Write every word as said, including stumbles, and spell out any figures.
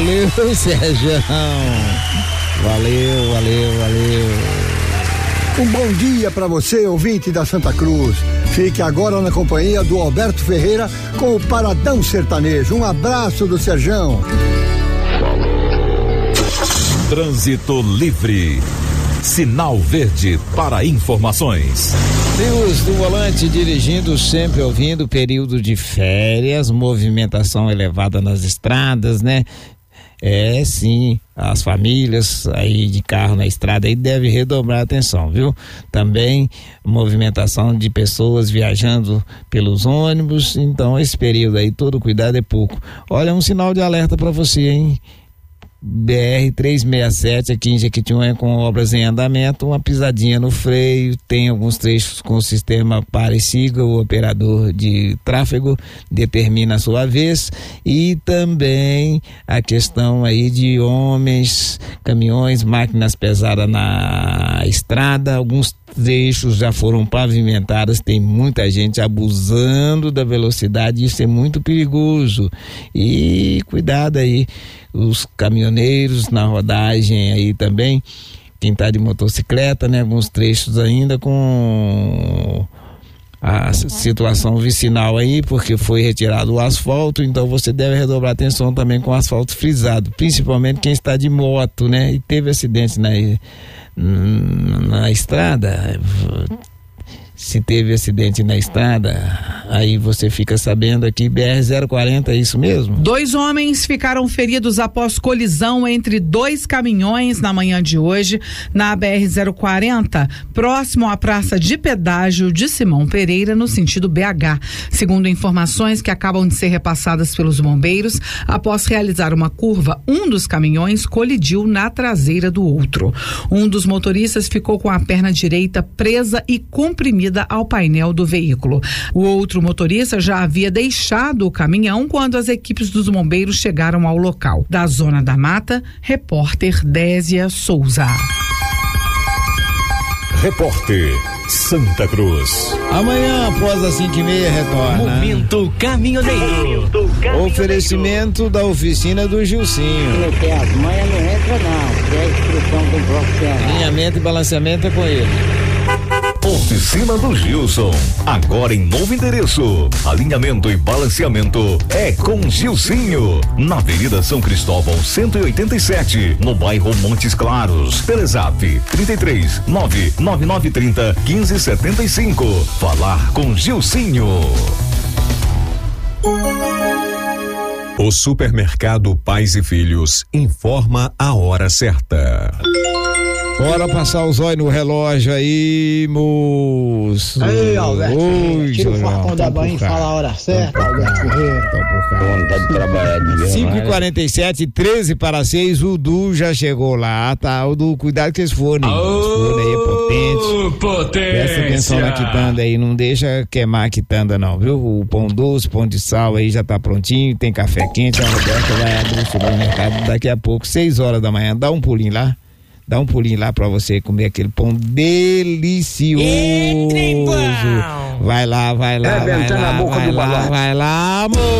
Valeu, Sérgio. Valeu, valeu, valeu. Um bom dia para você, ouvinte da Santa Cruz. Fique agora na companhia do Alberto Ferreira com o Paradão Sertanejo. Um abraço do Serjão. Trânsito livre. Sinal verde para informações. Deus do volante dirigindo, sempre ouvindo, período de férias, movimentação elevada nas estradas, né? É, sim, as famílias aí de carro na estrada aí devem redobrar a atenção, viu? Também movimentação de pessoas viajando pelos ônibus, então esse período aí, todo cuidado é pouco. Olha, um sinal de alerta para você, hein? B R trezentos e sessenta e sete aqui em Jequitinhonha com obras em andamento, uma pisadinha no freio, tem alguns trechos com o sistema pare e siga, o operador de tráfego determina a sua vez, e também a questão aí de homens, caminhões, máquinas pesadas na estrada, alguns trechos já foram pavimentados, tem muita gente abusando da velocidade, isso é muito perigoso, e cuidado aí, os caminhoneiros na rodagem aí também, quem tá de motocicleta, né, alguns trechos ainda com a situação vicinal aí, porque foi retirado o asfalto, então você deve redobrar atenção também com o asfalto frisado, principalmente quem está de moto, né, e teve acidente na, na estrada. Se teve acidente na estrada, aí você fica sabendo aqui, B R zero quarenta, é isso mesmo? Dois homens ficaram feridos após colisão entre dois caminhões na manhã de hoje, na B R zero quarenta, próximo à praça de pedágio de Simão Pereira, no sentido B H. Segundo informações que acabam de ser repassadas pelos bombeiros, após realizar uma curva, um dos caminhões colidiu na traseira do outro. Um dos motoristas ficou com a perna direita presa e comprimida ao painel do veículo. O outro motorista já havia deixado o caminhão quando as equipes dos bombeiros chegaram ao local. Da Zona da Mata, repórter Désia Souza. Repórter Santa Cruz. Amanhã, após as cinco e meia, retorna. Momento Caminhoneiro. Oferecimento da oficina do Gilcinho. As manhas não entra não, é instrução do profissional. Alinhamento e balanceamento é com ele. Oficina do Gilson, agora em novo endereço. Alinhamento e balanceamento é com Gilcinho, na Avenida São Cristóvão cento e oitenta e sete, no bairro Montes Claros. Telezap trinta e três, nove nove nove trinta, quinze setenta e cinco. Falar com Gilcinho. O supermercado Pais e Filhos informa a hora certa. Bora passar os olhos no relógio aí, moço. Aí, Alberto, Oi, tira o farpão da banha e fala a hora certa, Alberto Ferreira. Vontade de trabalhar de cinco e quarenta e sete, treze para seis, o Du já chegou lá, tá? O Du, cuidado com esse fone. Oh, esse fone aí é potente. Potência. Presta atenção na quitanda aí, não deixa queimar a quitanda não, viu? O pão doce, pão de sal aí já tá prontinho, tem café quente, a Roberta vai abrir o supermercado daqui a pouco, seis horas da manhã, dá um pulinho lá. Dá um pulinho lá pra você comer aquele pão delicioso. Vai lá, vai lá, vai lá, vai lá, vai lá, amor.